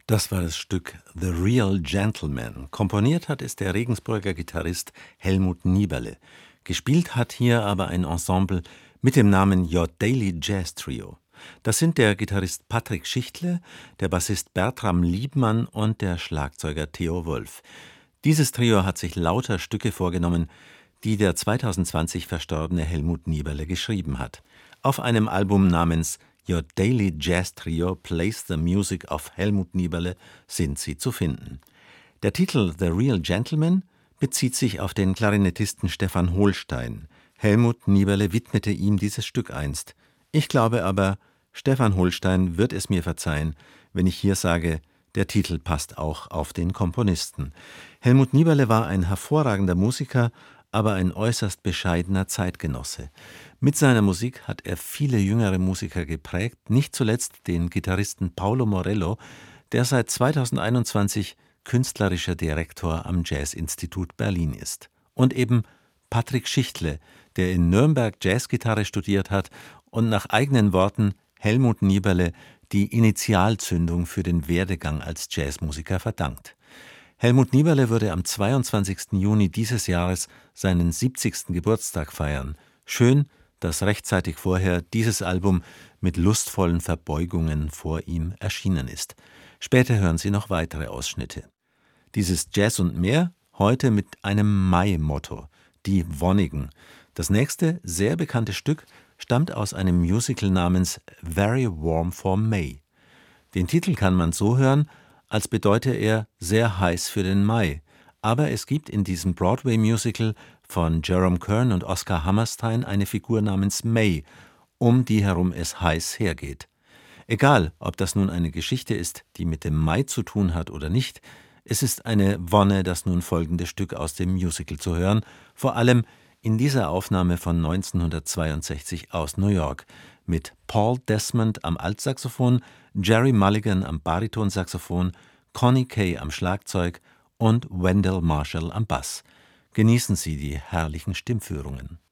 Das war das Stück »The Real Gentleman«. Komponiert hat es der Regensburger Gitarrist Helmut Nieberle. Gespielt hat hier aber ein Ensemble mit dem Namen Your Daily Jazz Trio. Das sind der Gitarrist Patrick Schichtle, der Bassist Bertram Liebmann und der Schlagzeuger Theo Wolf. Dieses Trio hat sich lauter Stücke vorgenommen, die der 2020 verstorbene Helmut Nieberle geschrieben hat. Auf einem Album namens Your Daily Jazz Trio Plays the Music of Helmut Nieberle sind sie zu finden. Der Titel The Real Gentleman bezieht sich auf den Klarinettisten Stefan Holstein. Helmut Nieberle widmete ihm dieses Stück einst. Ich glaube aber, Stefan Holstein wird es mir verzeihen, wenn ich hier sage, der Titel passt auch auf den Komponisten. Helmut Nieberle war ein hervorragender Musiker, aber ein äußerst bescheidener Zeitgenosse. Mit seiner Musik hat er viele jüngere Musiker geprägt, nicht zuletzt den Gitarristen Paulo Morello, der seit 2021 künstlerischer Direktor am Jazzinstitut Berlin ist. Und eben Patrick Schichtle, der in Nürnberg Jazzgitarre studiert hat und nach eigenen Worten Helmut Nieberle die Initialzündung für den Werdegang als Jazzmusiker verdankt. Helmut Nieberle würde am 22. Juni dieses Jahres seinen 70. Geburtstag feiern. Schön, dass rechtzeitig vorher dieses Album mit lustvollen Verbeugungen vor ihm erschienen ist. Später hören Sie noch weitere Ausschnitte. Dieses Jazz und mehr heute mit einem Mai-Motto, die Wonnigen. Das nächste, sehr bekannte Stück stammt aus einem Musical namens Very Warm for May. Den Titel kann man so hören, als bedeute er sehr heiß für den Mai. Aber es gibt in diesem Broadway-Musical von Jerome Kern und Oscar Hammerstein eine Figur namens May, um die herum es heiß hergeht. Egal, ob das nun eine Geschichte ist, die mit dem Mai zu tun hat oder nicht, es ist eine Wonne, das nun folgende Stück aus dem Musical zu hören, vor allem in dieser Aufnahme von 1962 aus New York, mit Paul Desmond am Altsaxophon, Jerry Mulligan am Baritonsaxophon, Connie Kay am Schlagzeug und Wendell Marshall am Bass. Genießen Sie die herrlichen Stimmführungen.